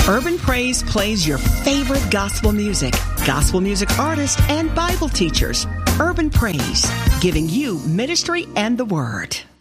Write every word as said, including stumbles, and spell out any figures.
Urban Praise plays your favorite gospel music, gospel music artists, and Bible teachers. Urban Praise, giving you ministry and the word.